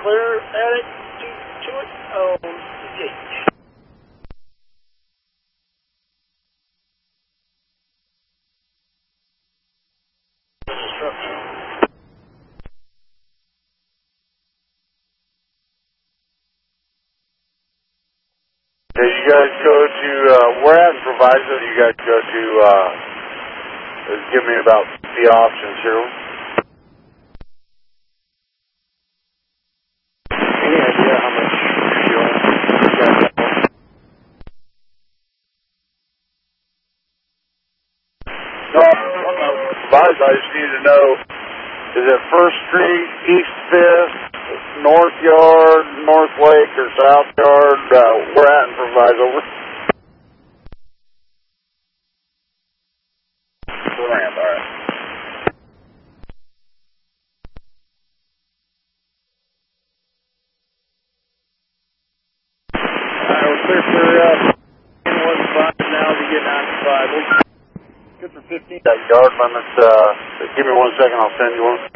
clear attic to it on the gate. Did you guys go to, where at in Proviso do you guys go to, give me about the options here. Any idea how much you're doing? No, Proviso, I just need to know, is it First Street, East 5th, North Yard, North Lake, or South Yard? We're at in Proviso. Ramp, all right. We're clear for 115 now to get 95. Good for 15. That yard limit, give me 1 second, I'll send you one.